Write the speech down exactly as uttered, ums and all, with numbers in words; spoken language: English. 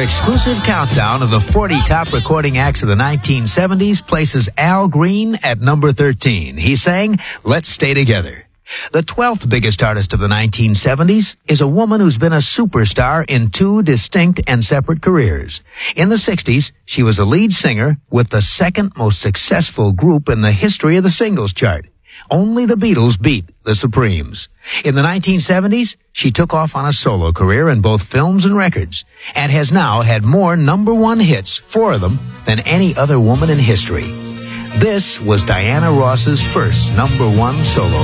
Our exclusive countdown of the forty top recording acts of the nineteen seventies places Al Green at number thirteen. He sang Let's Stay Together. The twelfth biggest artist of the nineteen seventies is a woman who's been a superstar in two distinct and separate careers. In the sixties, she was a lead singer with the second most successful group in the history of the singles chart. Only the Beatles beat the Supremes. In the nineteen seventies, she took off on a solo career in both films and records, and has now had more number one hits, four of them, than any other woman in history. This was Diana Ross's first number one solo